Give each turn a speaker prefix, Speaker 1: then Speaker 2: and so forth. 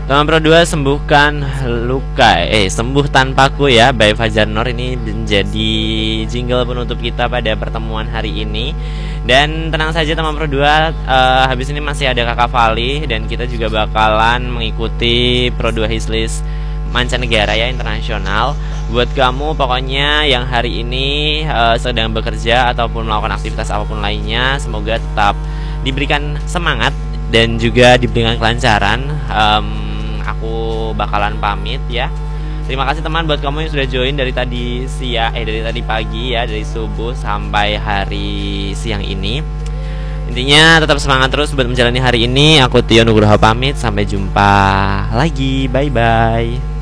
Speaker 1: Teman Pro 2 sembuhkan luka, sembuh tanpaku ya, by Fajar Nur. Ini menjadi jingle penutup kita pada pertemuan hari ini. Dan tenang saja teman Pro 2, habis ini masih ada Kakak Vali. Dan kita juga bakalan mengikuti Pro 2 Hislis mancanegara ya, internasional. Buat kamu pokoknya yang hari ini sedang bekerja ataupun melakukan aktivitas apapun lainnya, semoga tetap diberikan semangat dan juga diberikan kelancaran. Aku bakalan pamit ya. Terima kasih teman buat kamu yang sudah join dari tadi dari tadi pagi ya, dari subuh sampai hari siang ini. Intinya tetap semangat terus buat menjalani hari ini. Aku Tio Nugroho pamit, sampai jumpa lagi. Bye bye.